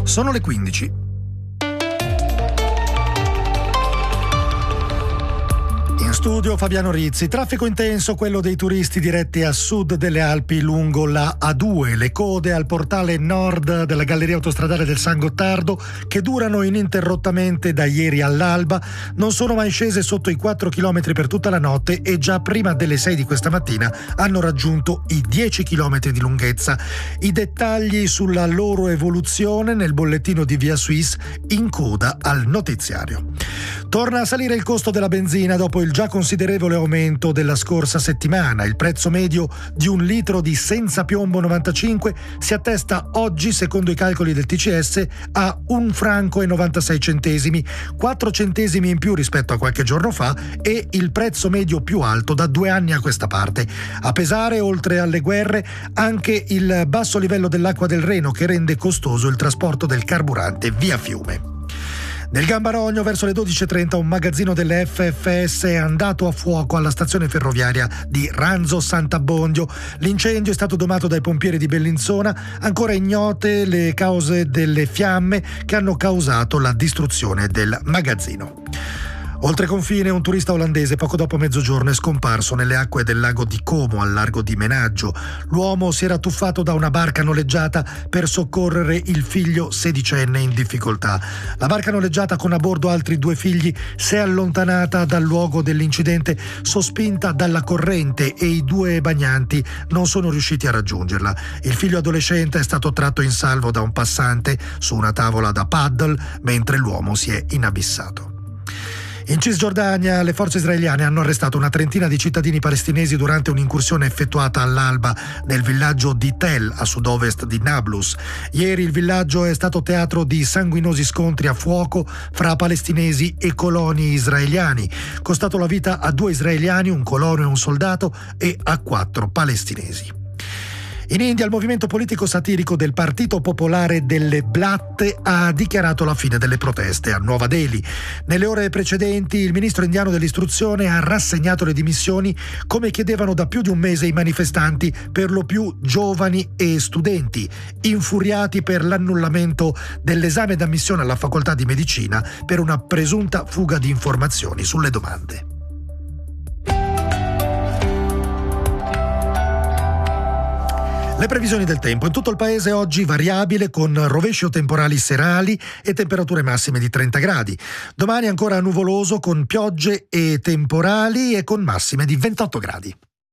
Sono le 15. In studio Fabiano Rizzi. Traffico intenso quello dei turisti diretti a sud delle Alpi lungo la A2. Le code al portale nord della galleria autostradale del San Gottardo, che durano ininterrottamente da ieri all'alba, non sono mai scese sotto i 4 km per tutta la notte e già prima delle 6 di questa mattina hanno raggiunto i 10 km di lunghezza. I dettagli sulla loro evoluzione nel bollettino di Via Suisse in coda al notiziario. Torna a salire il costo della benzina dopo il già considerevole aumento della scorsa settimana. Il prezzo medio di un litro di senza piombo 95 si attesta oggi, secondo i calcoli del TCS, a €1,96, 4 centesimi in più rispetto a qualche giorno fa e il prezzo medio più alto da 2 anni a questa parte. A pesare, oltre alle guerre, anche il basso livello dell'acqua del Reno, che rende costoso il trasporto del carburante via fiume. Nel Gambarogno, verso le 12:30, un magazzino delle FFS è andato a fuoco alla stazione ferroviaria di Ranzo Sant'Abbondio. L'incendio è stato domato dai pompieri di Bellinzona, ancora ignote le cause delle fiamme che hanno causato la distruzione del magazzino. Oltre confine, un turista olandese poco dopo mezzogiorno è scomparso nelle acque del lago di Como, al largo di Menaggio. L'uomo si era tuffato da una barca noleggiata per soccorrere il figlio sedicenne in difficoltà. La barca noleggiata, con a bordo altri 2 figli, si è allontanata dal luogo dell'incidente sospinta dalla corrente e i 2 bagnanti non sono riusciti a raggiungerla. Il figlio adolescente è stato tratto in salvo da un passante su una tavola da paddle, mentre l'uomo si è inabissato. In Cisgiordania le forze israeliane hanno arrestato una trentina di cittadini palestinesi durante un'incursione effettuata all'alba nel villaggio di Tel, a sud-ovest di Nablus. Ieri il villaggio è stato teatro di sanguinosi scontri a fuoco fra palestinesi e coloni israeliani, costato la vita a 2 israeliani, un colono e un soldato, e a 4 palestinesi. In India il movimento politico satirico del Partito Popolare delle Blatte ha dichiarato la fine delle proteste a Nuova Delhi. Nelle ore precedenti il ministro indiano dell'istruzione ha rassegnato le dimissioni, come chiedevano da più di un mese i manifestanti, per lo più giovani e studenti, infuriati per l'annullamento dell'esame d'ammissione alla facoltà di medicina per una presunta fuga di informazioni sulle domande. Le previsioni del tempo. In tutto il paese oggi variabile, con rovesci o temporali serali e temperature massime di 30 gradi. Domani ancora nuvoloso, con piogge e temporali e con massime di 28 gradi.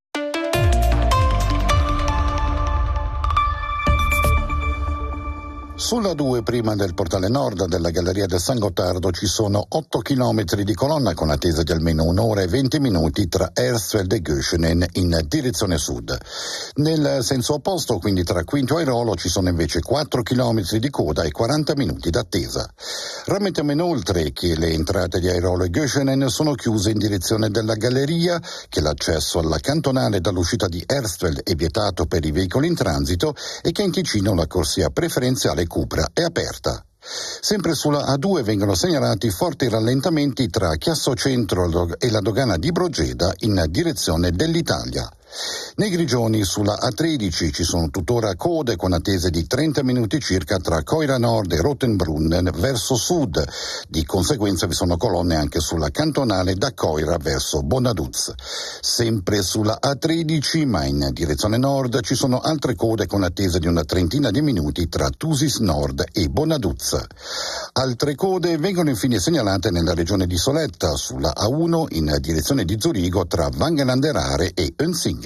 Sulla 2, prima del portale nord della galleria del San Gottardo, ci sono 8 chilometri di colonna con attesa di almeno 1 ora e 20 minuti tra Hersfeld e Göschenen in direzione sud. Nel senso opposto, quindi tra Quinto e Airolo, ci sono invece 4 chilometri di coda e 40 minuti d'attesa. Rammentiamo inoltre che le entrate di Airolo e Göschenen sono chiuse in direzione della galleria, che l'accesso alla cantonale dall'uscita di Hersfeld è vietato per i veicoli in transito e che in Ticino la corsia preferenziale Cupra è aperta. Sempre sulla A2 vengono segnalati forti rallentamenti tra Chiasso Centro e la dogana di Brogeda in direzione dell'Italia. Nei Grigioni sulla A13 ci sono tuttora code con attese di 30 minuti circa tra Coira Nord e Rottenbrunnen verso sud. Di conseguenza vi sono colonne anche sulla cantonale da Coira verso Bonaduz. Sempre sulla A13, ma in direzione nord, ci sono altre code con attese di una trentina di minuti tra Thusis Nord e Bonaduz. Altre code vengono infine segnalate nella regione di Soletta sulla A1 in direzione di Zurigo tra Wangelanderare e Önsingen.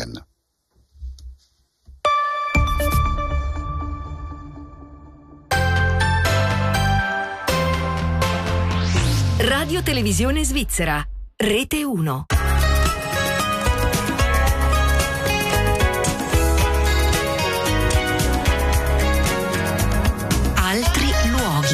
Radio Televisione Svizzera, Rete 1. Altri luoghi.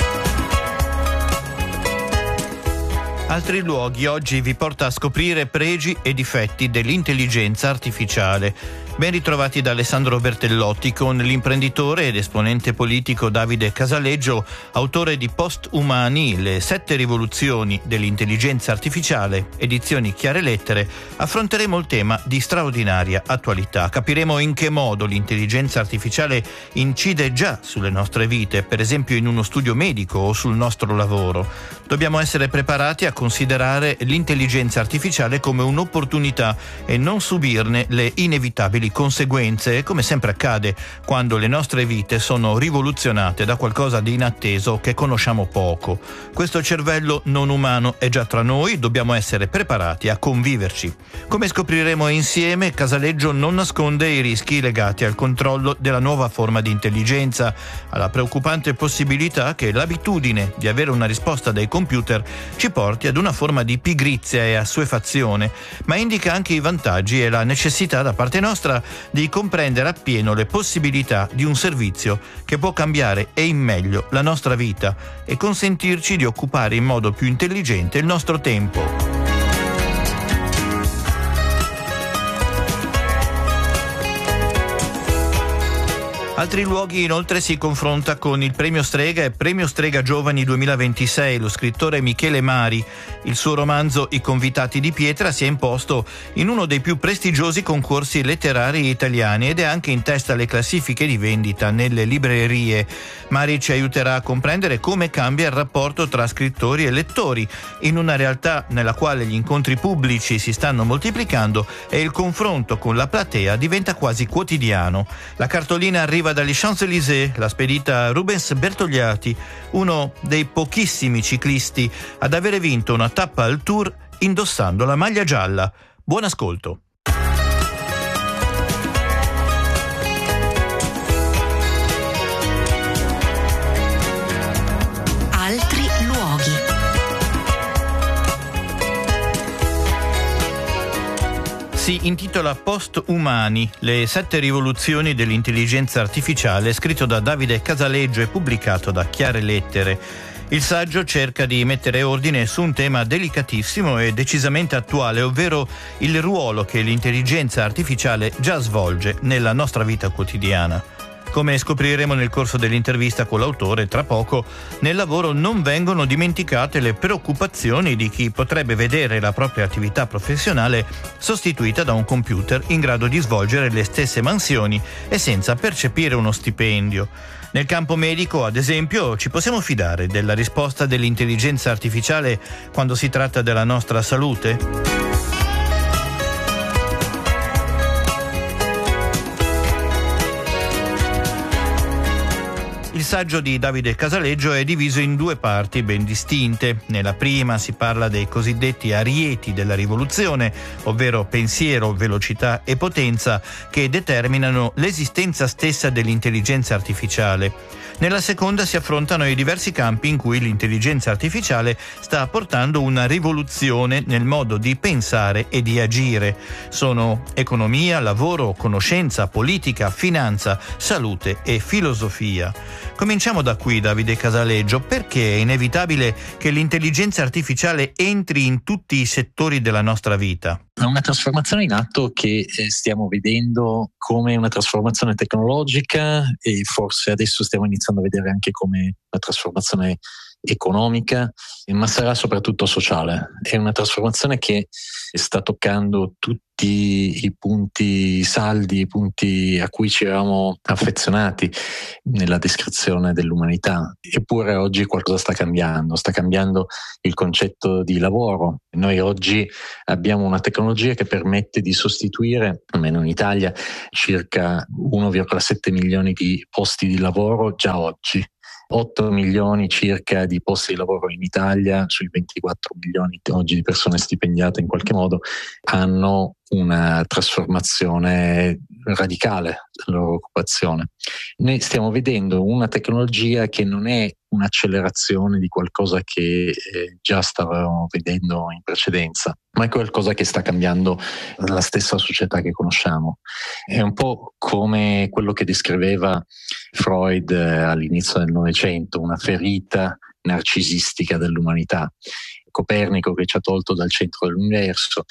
Altri luoghi oggi vi porta a scoprire pregi e difetti dell'intelligenza artificiale. Ben ritrovati da Alessandro Bertellotti con l'imprenditore ed esponente politico Davide Casaleggio, autore di Post Umani, le 7 rivoluzioni dell'intelligenza artificiale, edizioni Chiare Lettere. Affronteremo il tema di straordinaria attualità. Capiremo in che modo l'intelligenza artificiale incide già sulle nostre vite, per esempio in uno studio medico o sul nostro lavoro. Dobbiamo essere preparati a considerare l'intelligenza artificiale come un'opportunità e non subirne le inevitabili conseguenze, come sempre accade quando le nostre vite sono rivoluzionate da qualcosa di inatteso che conosciamo poco. Questo cervello non umano è già tra noi, dobbiamo essere preparati a conviverci. Come scopriremo insieme, Casaleggio non nasconde i rischi legati al controllo della nuova forma di intelligenza, alla preoccupante possibilità che l'abitudine di avere una risposta dai computer ci porti ad una forma di pigrizia e assuefazione, ma indica anche i vantaggi e la necessità da parte nostra di comprendere appieno le possibilità di un servizio che può cambiare e in meglio la nostra vita e consentirci di occupare in modo più intelligente il nostro tempo. Altri luoghi inoltre si confronta con il Premio Strega e Premio Strega Giovani 2026. Lo scrittore Michele Mari, il suo romanzo I convitati di pietra si è imposto in uno dei più prestigiosi concorsi letterari italiani ed è anche in testa alle classifiche di vendita nelle librerie. Mari ci aiuterà a comprendere come cambia il rapporto tra scrittori e lettori in una realtà nella quale gli incontri pubblici si stanno moltiplicando e il confronto con la platea diventa quasi quotidiano. La cartolina arriva dagli Champs-Élysées, l'ha spedita Rubens Bertogliati, uno dei pochissimi ciclisti ad avere vinto una tappa al Tour indossando la maglia gialla. Buon ascolto. Altri luoghi. Si intitola Post Umani, le 7 rivoluzioni dell'intelligenza artificiale, scritto da Davide Casaleggio e pubblicato da Chiare Lettere. Il saggio cerca di mettere ordine su un tema delicatissimo e decisamente attuale, ovvero il ruolo che l'intelligenza artificiale già svolge nella nostra vita quotidiana. Come scopriremo nel corso dell'intervista con l'autore tra poco, nel lavoro non vengono dimenticate le preoccupazioni di chi potrebbe vedere la propria attività professionale sostituita da un computer in grado di svolgere le stesse mansioni e senza percepire uno stipendio. Nel campo medico, ad esempio, ci possiamo fidare della risposta dell'intelligenza artificiale quando si tratta della nostra salute? Il saggio di Davide Casaleggio è diviso in 2 parti ben distinte. Nella prima si parla dei cosiddetti arieti della rivoluzione, ovvero pensiero, velocità e potenza, che determinano l'esistenza stessa dell'intelligenza artificiale. Nella seconda si affrontano i diversi campi in cui l'intelligenza artificiale sta portando una rivoluzione nel modo di pensare e di agire. Sono economia, lavoro, conoscenza, politica, finanza, salute e filosofia. Cominciamo da qui, Davide Casaleggio. Perché è inevitabile che l'intelligenza artificiale entri in tutti i settori della nostra vita? È una trasformazione in atto che stiamo vedendo come una trasformazione tecnologica e forse adesso stiamo iniziando a vedere anche come una trasformazione economica, ma sarà soprattutto sociale. È una trasformazione che sta toccando tutti i punti saldi, i punti a cui ci eravamo affezionati nella descrizione dell'umanità. Eppure oggi qualcosa sta cambiando il concetto di lavoro. Noi oggi abbiamo una tecnologia che permette di sostituire, almeno in Italia, circa 1,7 milioni di posti di lavoro già oggi. 8 milioni circa di posti di lavoro in Italia, sui 24 milioni oggi di persone stipendiate in qualche modo, hanno una trasformazione radicale della loro occupazione. Noi stiamo vedendo una tecnologia che non è un'accelerazione di qualcosa che già stavamo vedendo in precedenza, ma è qualcosa che sta cambiando la stessa società che conosciamo. È un po' come quello che descriveva Freud all'inizio del Novecento, una ferita narcisistica dell'umanità. Copernico che ci ha tolto dal centro dell'universo,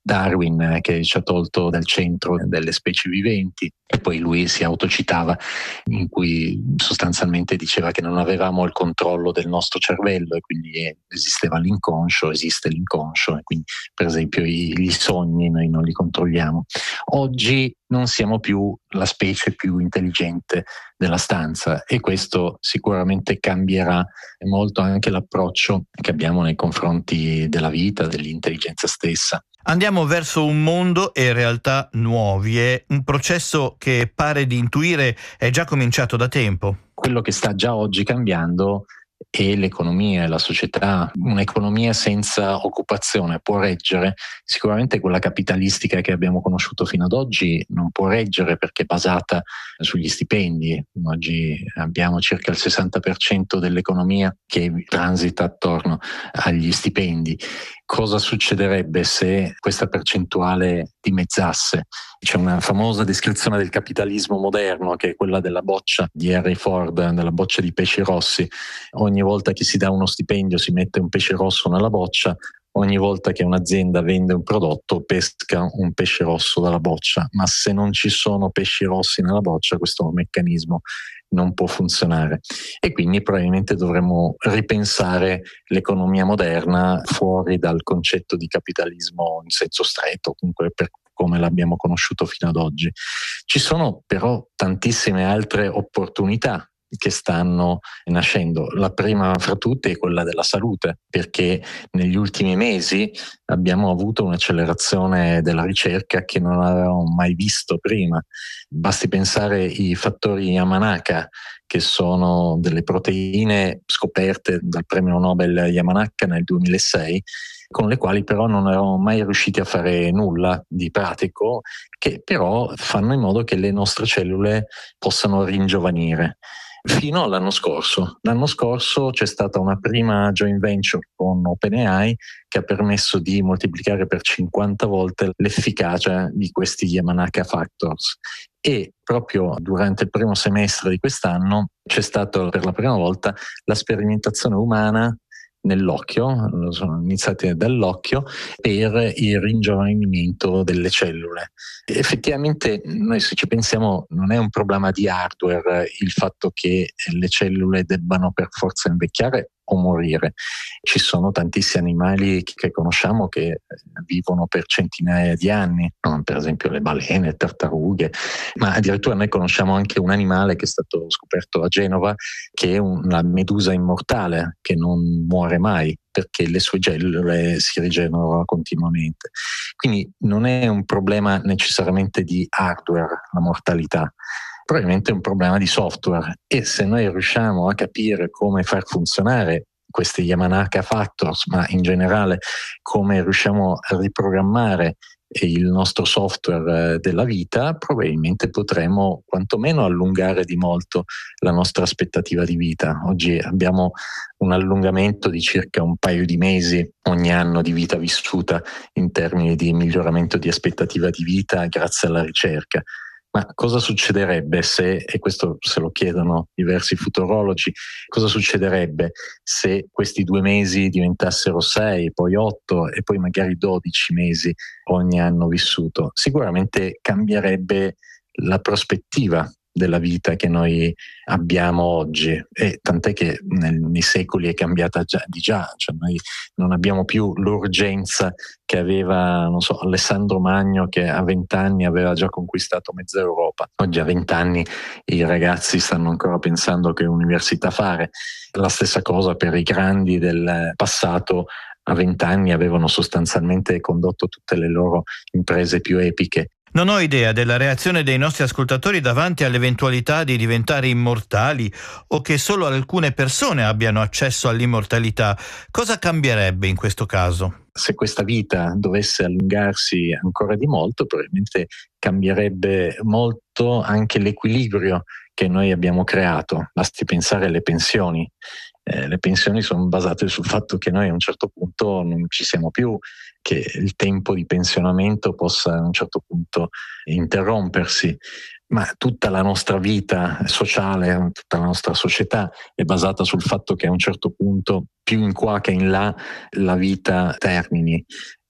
Darwin che ci ha tolto dal centro delle specie viventi, e poi lui si autocitava in cui sostanzialmente diceva che non avevamo il controllo del nostro cervello e quindi esiste l'inconscio e quindi per esempio gli sogni noi non li controlliamo. Oggi non siamo più la specie più intelligente della stanza e questo sicuramente cambierà molto anche l'approccio che abbiamo nei confronti della vita, dell'intelligenza stessa. Andiamo verso un mondo e realtà nuovi, è un processo che pare di intuire è già cominciato da tempo. Quello che sta già oggi cambiando è l'economia e la società. Un'economia senza occupazione può reggere? Sicuramente quella capitalistica che abbiamo conosciuto fino ad oggi non può reggere perché è basata sugli stipendi. Oggi abbiamo circa il 60% dell'economia che transita attorno agli stipendi. Cosa succederebbe se questa percentuale dimezzasse? C'è una famosa descrizione del capitalismo moderno che è quella della boccia di Henry Ford, della boccia di pesci rossi. Ogni volta che si dà uno stipendio si mette un pesce rosso nella boccia, ogni volta che un'azienda vende un prodotto pesca un pesce rosso dalla boccia, ma se non ci sono pesci rossi nella boccia questo meccanismo non può funzionare e quindi probabilmente dovremmo ripensare l'economia moderna fuori dal concetto di capitalismo in senso stretto, comunque per come l'abbiamo conosciuto fino ad oggi. Ci sono però tantissime altre opportunità che stanno nascendo. La prima fra tutte è quella della salute, perché negli ultimi mesi abbiamo avuto un'accelerazione della ricerca che non avevamo mai visto prima. Basti pensare ai fattori Yamanaka, che sono delle proteine scoperte dal premio Nobel Yamanaka nel 2006, con le quali però non eravamo mai riusciti a fare nulla di pratico, che però fanno in modo che le nostre cellule possano ringiovanire. Fino all'anno scorso. L'anno scorso c'è stata una prima joint venture con OpenAI che ha permesso di moltiplicare per 50 volte l'efficacia di questi Yamanaka Factors. E proprio durante il primo semestre di quest'anno c'è stata per la prima volta la sperimentazione umana nell'occhio, sono iniziati dall'occhio, per il ringiovanimento delle cellule. Effettivamente noi se ci pensiamo non è un problema di hardware il fatto che le cellule debbano per forza invecchiare o morire. Ci sono tantissimi animali che conosciamo che vivono per centinaia di anni, per esempio le balene, le tartarughe, ma addirittura noi conosciamo anche un animale che è stato scoperto a Genova che è una medusa immortale che non muore mai perché le sue cellule si rigenerano continuamente. Quindi non è un problema necessariamente di hardware la mortalità, probabilmente è un problema di software e se noi riusciamo a capire come far funzionare questi Yamanaka Factors, ma in generale come riusciamo a riprogrammare il nostro software della vita, probabilmente potremo quantomeno allungare di molto la nostra aspettativa di vita. Oggi abbiamo un allungamento di circa un paio di mesi ogni anno di vita vissuta in termini di miglioramento di aspettativa di vita grazie alla ricerca. Ma cosa succederebbe se, e questo se lo chiedono diversi futurologi, cosa succederebbe se questi 2 mesi diventassero 6, poi 8 e poi magari 12 mesi ogni anno vissuto? Sicuramente cambierebbe la prospettiva della vita che noi abbiamo oggi e tant'è che nei secoli è cambiata già, cioè noi non abbiamo più l'urgenza che aveva, non so, Alessandro Magno che a 20 anni aveva già conquistato mezza Europa. Oggi a 20 anni i ragazzi stanno ancora pensando che università fare. La stessa cosa per i grandi del passato, a 20 anni avevano sostanzialmente condotto tutte le loro imprese più epiche. Non ho idea della reazione dei nostri ascoltatori davanti all'eventualità di diventare immortali o che solo alcune persone abbiano accesso all'immortalità. Cosa cambierebbe in questo caso? Se questa vita dovesse allungarsi ancora di molto, probabilmente cambierebbe molto anche l'equilibrio che noi abbiamo creato. Basti pensare alle pensioni. Le pensioni sono basate sul fatto che noi a un certo punto non ci siamo più, che il tempo di pensionamento possa a un certo punto interrompersi, ma tutta la nostra vita sociale, tutta la nostra società è basata sul fatto che a un certo punto, più in qua che in là, la vita termini.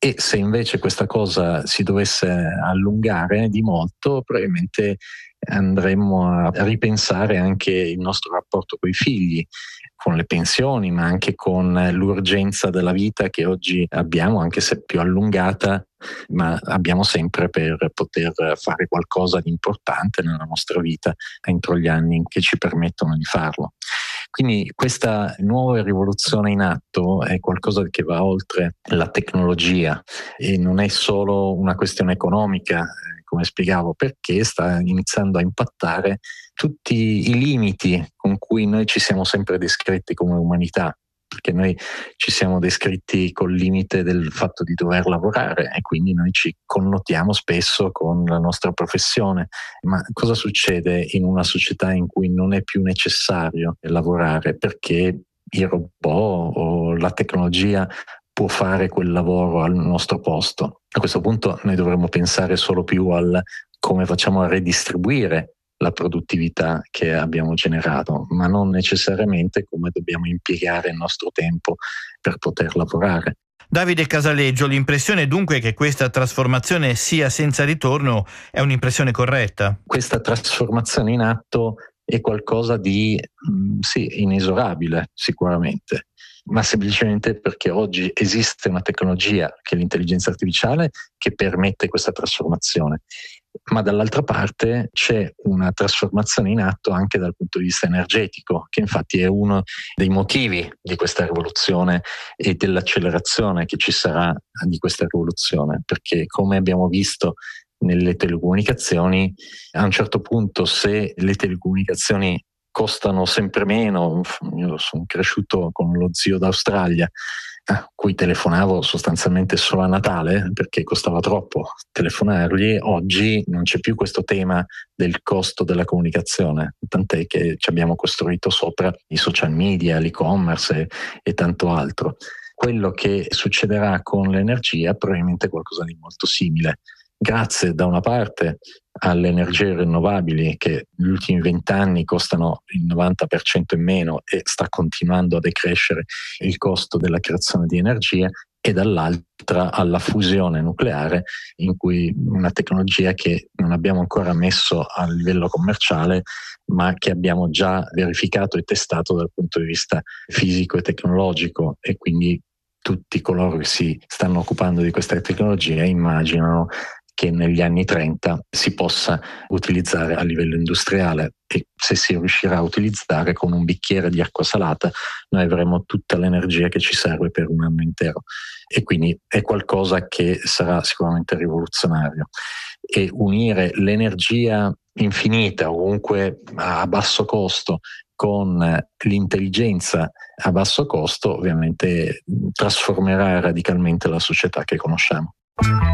E se invece questa cosa si dovesse allungare di molto, probabilmente andremmo a ripensare anche il nostro rapporto con i figli, con le pensioni, ma anche con l'urgenza della vita che oggi abbiamo, anche se più allungata, ma abbiamo sempre per poter fare qualcosa di importante nella nostra vita entro gli anni che ci permettono di farlo. Quindi questa nuova rivoluzione in atto è qualcosa che va oltre la tecnologia e non è solo una questione economica, come spiegavo, perché sta iniziando a impattare tutti i limiti con cui noi ci siamo sempre descritti come umanità, perché noi ci siamo descritti col limite del fatto di dover lavorare e quindi noi ci connotiamo spesso con la nostra professione. Ma cosa succede in una società in cui non è più necessario lavorare perché il robot o la tecnologia può fare quel lavoro al nostro posto? A questo punto noi dovremmo pensare solo più al come facciamo a redistribuire la produttività che abbiamo generato, ma non necessariamente come dobbiamo impiegare il nostro tempo per poter lavorare. Davide Casaleggio, l'impressione dunque che questa trasformazione sia senza ritorno è un'impressione corretta? Questa trasformazione in atto è qualcosa di inesorabile sicuramente, ma semplicemente perché oggi esiste una tecnologia che è l'intelligenza artificiale che permette questa trasformazione. Ma dall'altra parte c'è una trasformazione in atto anche dal punto di vista energetico, che infatti è uno dei motivi di questa rivoluzione e dell'accelerazione che ci sarà di questa rivoluzione, perché come abbiamo visto nelle telecomunicazioni, a un certo punto se le telecomunicazioni costano sempre meno, io sono cresciuto con lo zio d'Australia, a cui telefonavo sostanzialmente solo a Natale perché costava troppo telefonargli. Oggi non c'è più questo tema del costo della comunicazione, tant'è che ci abbiamo costruito sopra i social media, l'e-commerce e tanto altro. Quello che succederà con l'energia probabilmente è qualcosa di molto simile, grazie da una parte alle energie rinnovabili che negli ultimi 20 anni costano il 90% in meno e sta continuando a decrescere il costo della creazione di energia, e dall'altra alla fusione nucleare, in cui una tecnologia che non abbiamo ancora messo a livello commerciale ma che abbiamo già verificato e testato dal punto di vista fisico e tecnologico, e quindi tutti coloro che si stanno occupando di questa tecnologia immaginano che negli anni 30 si possa utilizzare a livello industriale, e se si riuscirà a utilizzare con un bicchiere di acqua salata noi avremo tutta l'energia che ci serve per un anno intero, e quindi è qualcosa che sarà sicuramente rivoluzionario. E unire l'energia infinita ovunque a basso costo con l'intelligenza a basso costo ovviamente trasformerà radicalmente la società che conosciamo.